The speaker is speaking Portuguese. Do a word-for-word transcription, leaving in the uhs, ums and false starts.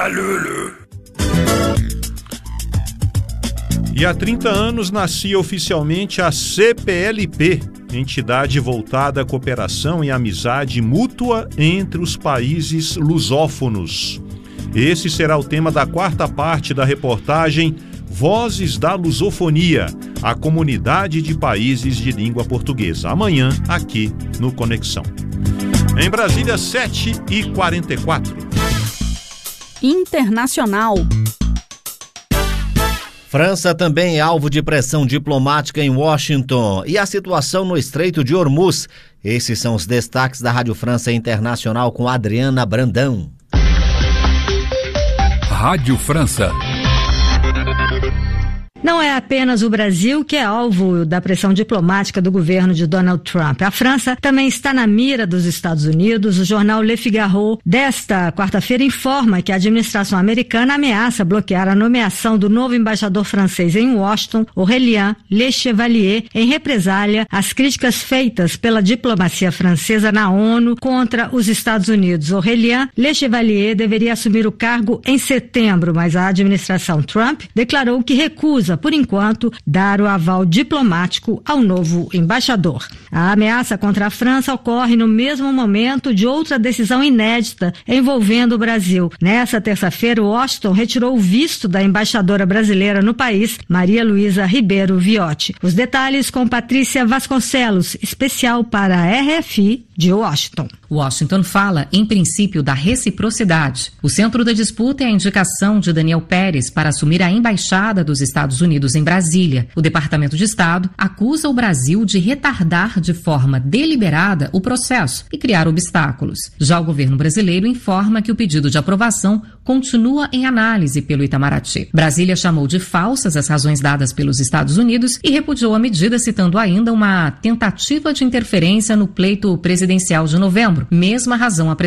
Lulu. E há trinta anos nascia oficialmente a C P L P, entidade voltada à cooperação e amizade mútua entre os países lusófonos. Esse será o tema da quarta parte da reportagem Vozes da Lusofonia, a comunidade de países de língua portuguesa. Amanhã, aqui no Conexão. Em Brasília, sete e quarenta e quatro. Internacional. França também é alvo de pressão diplomática em Washington. E a situação no Estreito de Hormuz? Esses são os destaques da Rádio França Internacional com Adriana Brandão. Rádio França. Não é apenas o Brasil que é alvo da pressão diplomática do governo de Donald Trump. A França também está na mira dos Estados Unidos. O jornal Le Figaro desta quarta-feira informa que a administração americana ameaça bloquear a nomeação do novo embaixador francês em Washington, Aurélien Le Chevalier, em represália às críticas feitas pela diplomacia francesa na ONU contra os Estados Unidos. Aurélien Le Chevalier deveria assumir o cargo em setembro, mas a administração Trump declarou que recusa, por enquanto, dar o aval diplomático ao novo embaixador. A ameaça contra a França ocorre no mesmo momento de outra decisão inédita envolvendo o Brasil. Nessa terça-feira, Washington retirou o visto da embaixadora brasileira no país, Maria Luísa Ribeiro Viotti. Os detalhes com Patrícia Vasconcelos, especial para a R F I de Washington. Washington fala, em princípio, da reciprocidade. O centro da disputa é a indicação de Daniel Pérez para assumir a embaixada dos Estados Unidos em Brasília. O Departamento de Estado acusa o Brasil de retardar de forma deliberada o processo e criar obstáculos. Já o governo brasileiro informa que o pedido de aprovação continua em análise pelo Itamaraty. Brasília chamou de falsas as razões dadas pelos Estados Unidos e repudiou a medida, citando ainda uma tentativa de interferência no pleito presidencial de novembro, mesma razão apresentada